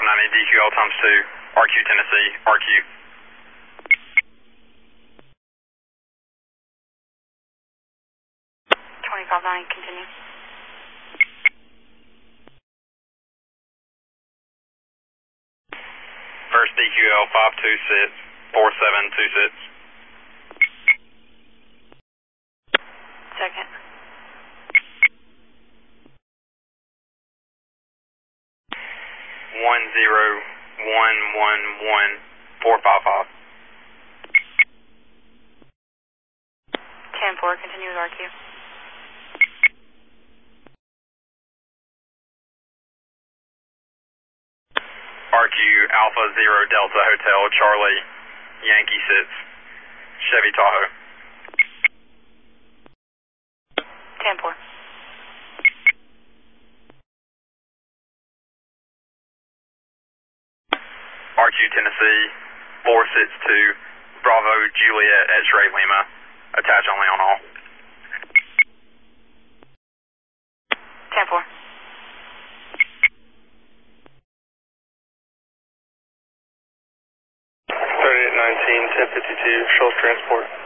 2590 DQL times 2, RQ Tennessee, RQ. 2590, continue. First DQL 526, 4726. Second. 10111 10-4, continue with RQ. RQ Alpha 0 Delta Hotel Charlie Yankee 6 Chevy Tahoe. 10-4. RQ Tennessee 462 Bravo Juliet X-Ray Lima. Attach only on all. 10-4. $3819 1052 Shoals Transport.